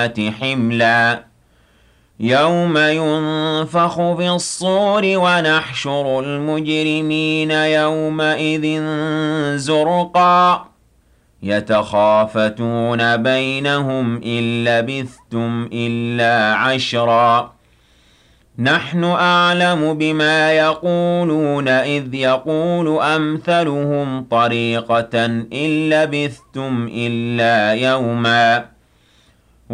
حملا يوم ينفخ في الصور ونحشر المجرمين يومئذ زرقا يتخافتون بينهم إن لبثتم إلا عشرا نحن أعلم بما يقولون إذ يقول أمثلهم طريقة إن لبثتم إلا يوما